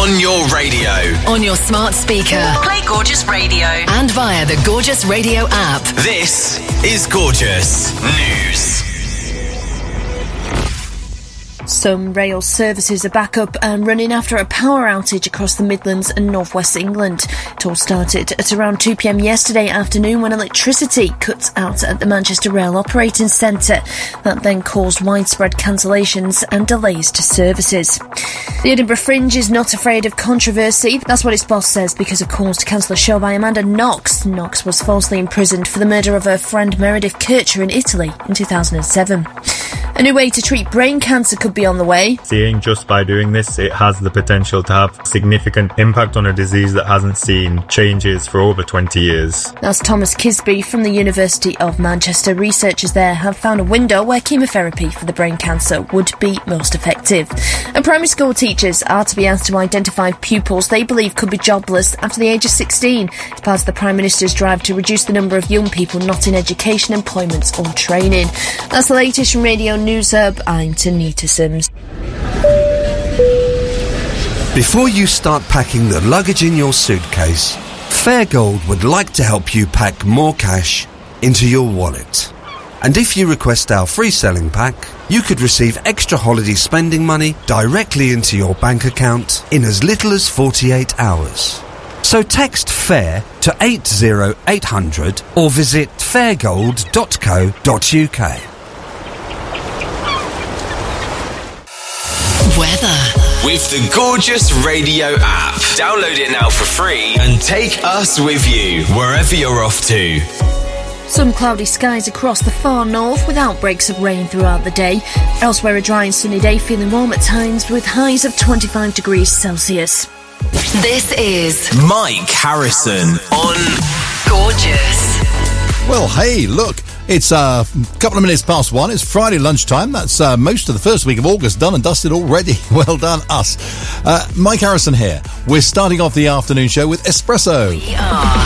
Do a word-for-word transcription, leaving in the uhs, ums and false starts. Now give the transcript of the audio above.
on your radio, on your smart speaker, Play Gorgeous Radio, and via the Gorgeous Radio app. This is Gorgeous News. Some rail services are back up and running after a power outage across the Midlands and North West England. It all started at around two p m yesterday afternoon when electricity cut out at the Manchester Rail Operating Centre. That then caused widespread cancellations and delays to services. The Edinburgh Fringe is not afraid of controversy. That's what its boss says because of calls to cancel a show by Amanda Knox. Knox was falsely imprisoned for the murder of her friend Meredith Kircher in Italy in two thousand seven. A new way to treat brain cancer could be on the way. Seeing just by doing this, it has the potential to have significant impact on a disease that hasn't seen changes for over twenty years. That's Thomas Kisby from the University of Manchester. Researchers there have found a window where chemotherapy for the brain cancer would be most effective. And primary school teachers are to be asked to identify pupils they believe could be jobless after the age of sixteen. It's part of the Prime Minister's drive to reduce the number of young people not in education, employment or training. That's the latest from Radio News Hub. I'm Tanita Sims. Before you start packing the luggage in your suitcase, Fairgold would like to help you pack more cash into your wallet. And if you request our free selling pack, you could receive extra holiday spending money directly into your bank account in as little as forty-eight hours. So text FAIR to eight zero eight hundred or visit fairgold dot co dot uk. Weather. With the Gorgeous Radio app. Download it now for free and take us with you wherever you're off to. Some cloudy skies across the far north with outbreaks of rain throughout the day. Elsewhere a dry and sunny day, feeling warm at times with highs of twenty-five degrees Celsius. This is Mike Harrison on Gorgeous. Well, hey, look, it's uh, a couple of minutes past one. It's Friday lunchtime. That's uh, most of the first week of August done and dusted already. Well done, us. Uh, Mike Harrison here. We're starting off the afternoon show with Espresso. We are